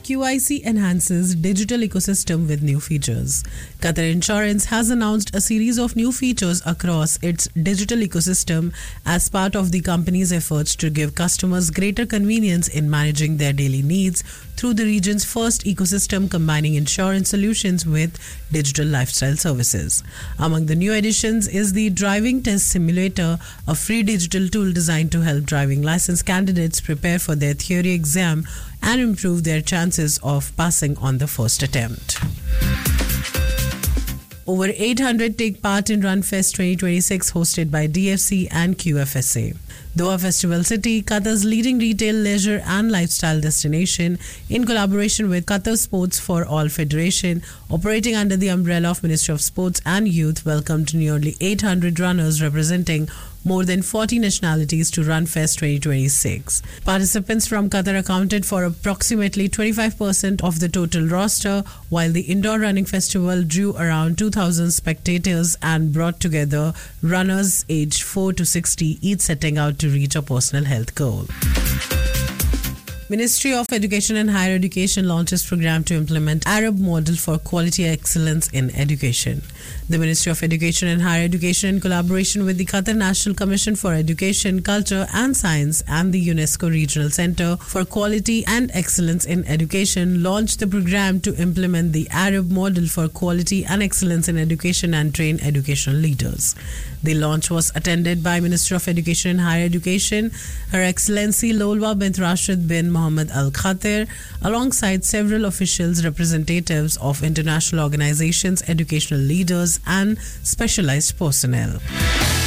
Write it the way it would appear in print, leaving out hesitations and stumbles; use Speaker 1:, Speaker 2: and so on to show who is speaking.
Speaker 1: QIC enhances digital ecosystem with new features. Qatar Insurance has announced a series of new features across its digital ecosystem as part of the company's efforts to give customers greater convenience in managing their daily needs through the region's first ecosystem combining insurance solutions with digital lifestyle services. Among the new additions is the Driving Test Simulator, a free digital tool designed to help driving license candidates prepare for their theory exam and improve their chances of passing on the first attempt. Over 800 take part in RunFest 2026 hosted by DFC and QFSA. Doha Festival City, Qatar's leading retail, leisure and lifestyle destination, in collaboration with Qatar Sports for All Federation, operating under the umbrella of Ministry of Sports and Youth, welcomed nearly 800 runners representing more than 40 nationalities to RunFest 2026. Participants from Qatar accounted for approximately 25% of the total roster, while the indoor running festival drew around 2,000 spectators and brought together runners aged 4 to 60, each setting out to reach a personal health goal. Ministry of Education and Higher Education launches program to implement Arab model for quality excellence in education. The Ministry of Education and Higher Education, in collaboration with the Qatar National Commission for Education, Culture and Science and the UNESCO Regional Center for Quality and Excellence in Education, launched the program to implement the Arab model for quality and excellence in education and train educational leaders. The launch was attended by Minister of Education and Higher Education, Her Excellency Lolwa bint Rashid bin Mohammed Al Khater, alongside several officials, representatives of international organizations, educational leaders and specialized personnel.